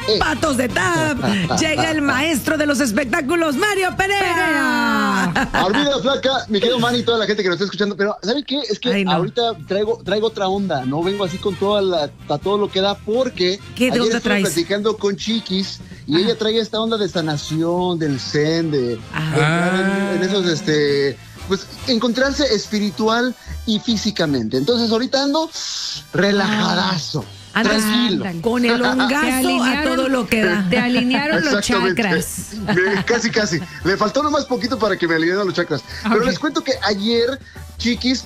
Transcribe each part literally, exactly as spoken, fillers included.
Patos de Tab, llega el maestro de los espectáculos, Mario Perea. Armida Flaca, mi querido Manny y toda la gente que nos está escuchando, pero ¿saben qué? Es que Ay, no. ahorita traigo, traigo otra onda, no vengo así con toda la, a todo lo que da, porque ¿Qué de ayer onda estuve traes? platicando con Chiquis y Ajá. ella trae esta onda de sanación, del zen, de, de en, en esos, este... pues encontrarse espiritual y físicamente. Entonces ahorita ando relajadazo. Ah, tranquilo. Ándale. Con el hongazo a todo lo que da. Te alinearon los chakras. Me, casi, casi. Le faltó nomás poquito para que me alinearan los chakras. Okay. Pero les cuento que ayer, Chiquis,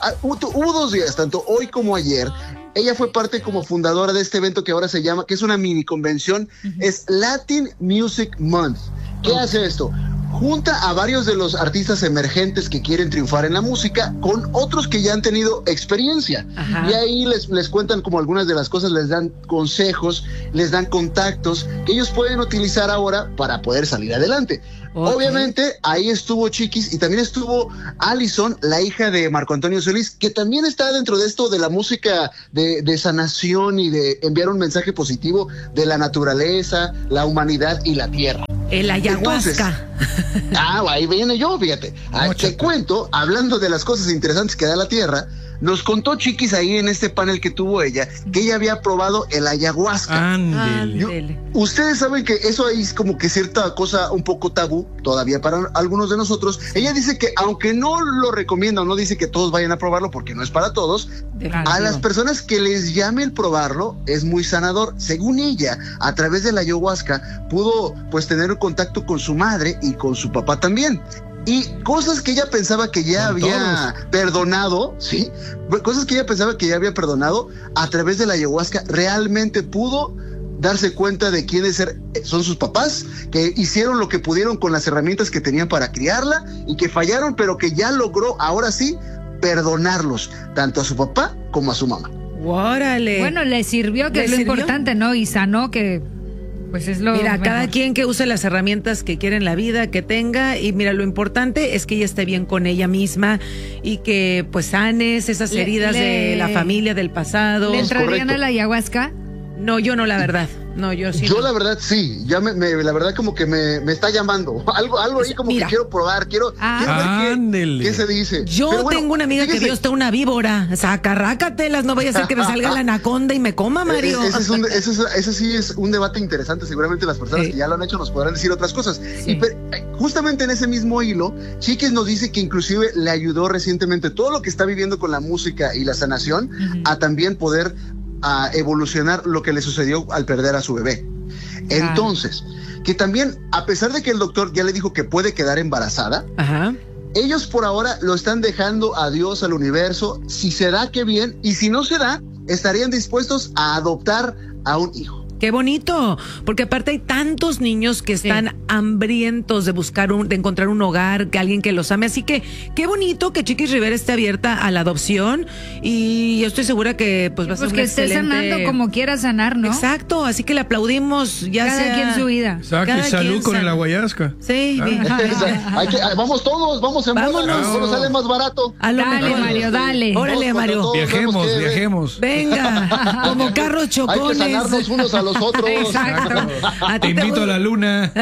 hubo dos días, tanto hoy como ayer. Ella fue parte como fundadora de este evento que ahora se llama, que es una mini convención, uh-huh. es Latin Music Month. ¿Qué okay. hace esto? Junta a varios de los artistas emergentes que quieren triunfar en la música con otros que ya han tenido experiencia. Ajá. Y ahí les, les cuentan como algunas de las cosas, les dan consejos, les dan contactos que ellos pueden utilizar ahora para poder salir adelante. Okay. Obviamente ahí estuvo Chiquis y también estuvo Allison, la hija de Marco Antonio Solís, que también está dentro de esto de la música de, de sanación y de enviar un mensaje positivo de la naturaleza, la humanidad y la tierra. El ayahuasca. Entonces, ah, ahí viene yo, fíjate. Ah, te cuento, hablando de las cosas interesantes que da la tierra, nos contó Chiquis ahí en este panel que tuvo ella, que ella había probado el ayahuasca. Ándele. Ustedes saben que eso ahí es como que cierta cosa un poco tabú, todavía para algunos de nosotros. Ella dice que aunque no lo recomienda o no dice que todos vayan a probarlo porque no es para todos, a las personas que les llame el probarlo es muy sanador. Según ella, a través de la ayahuasca pudo pues tener un contacto con su madre y con su papá también. Y cosas que ella pensaba que ya Con había todos. perdonado, ¿sí? Cosas que ella pensaba que ya había perdonado, a través de la ayahuasca realmente pudo darse cuenta de quiénes son sus papás, que hicieron lo que pudieron con las herramientas que tenían para criarla y que fallaron, pero que ya logró, ahora sí, perdonarlos, tanto a su papá como a su mamá. ¡Órale! Bueno, le sirvió, que ¿Le es lo sirvió? importante, ¿no? Y sanó, que... Pues es lo mira, mejor. Cada quien que use las herramientas que quiere en la vida, que tenga, y mira, lo importante es que ella esté bien con ella misma y que pues sanes esas le, heridas le, de la familia, del pasado. ¿Le entrarían a la ayahuasca? No, yo no, la verdad. No, yo sí. Yo no. la verdad sí, ya me, me la verdad como que me, me está llamando. Algo, algo ahí como Mira. que quiero probar, quiero, ah. quiero ver qué, qué se dice. Yo bueno, tengo una amiga fíjese. que Dios está una víbora. Sacarrácatelas, no vaya a ser que me salga la anaconda y me coma, Mario. Ese, es un, ese, es, ese sí es un debate interesante. Seguramente las personas sí. que ya lo han hecho nos podrán decir otras cosas. Sí. Y per, justamente en ese mismo hilo, Chiquis nos dice que inclusive le ayudó recientemente todo lo que está viviendo con la música y la sanación uh-huh. a también poder a evolucionar lo que le sucedió al perder a su bebé. Entonces, que también, a pesar de que el doctor ya le dijo que puede quedar embarazada, Ajá. ellos por ahora lo están dejando a Dios, al universo. Si se da, qué bien, y si no se da, estarían dispuestos a adoptar a un hijo. Qué bonito, porque aparte hay tantos niños que están sí. hambrientos de buscar un, de encontrar un hogar, que alguien que los ame, así que qué bonito que Chiquis Rivera esté abierta a la adopción y yo estoy segura que pues va a ser pues un que excelente... esté sanando como quiera sanar, ¿no? Exacto, así que le aplaudimos ya cada sea... quien su vida. Exacto, y salud con el ayahuasca. Sí, ah. Hay que, vamos todos, vamos en Vámonos. bola, no sale más barato. Dale, Mario, Mario, dale. Órale, Mario. Viajemos, que... viajemos. Venga, como carros chocones. Hay que sanarnos unos a los otros. Exacto. A te invito voy... a la luna.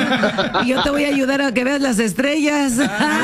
Y yo te voy a ayudar a que veas las estrellas.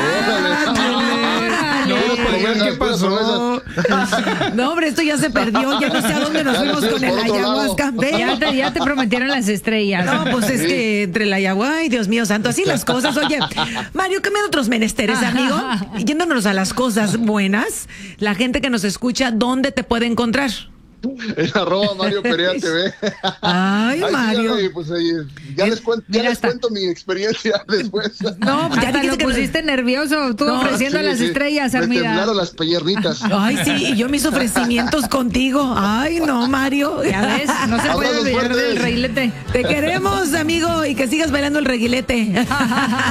Ah, no, pues, ¿qué pasó? No, hombre, esto ya se perdió. Ya no sé a dónde nos fuimos con el ayahuasca. Ya te, ya te prometieron las estrellas. No, pues es que entre el ayahuasca, ay, Dios mío santo, así las cosas. Oye, Mario, ¿qué me dan otros menesteres, amigo? Yéndonos a las cosas buenas, la gente que nos escucha, ¿dónde te puede encontrar? En arroba Mario Perea T V. Ay, Ay Mario. Sí, pues, ahí, ya les, cuento, ya les hasta... cuento mi experiencia después. No, ya te lo que pusiste me... nervioso. Tú no, ofreciendo sí, las sí. estrellas, Armida. Me temblaron las piernitas. Ay, sí, y yo mis ofrecimientos contigo. Ay, no, Mario. Ya ves, no se puede olvidar del reguilete. Te queremos, amigo, y que sigas bailando el reguilete.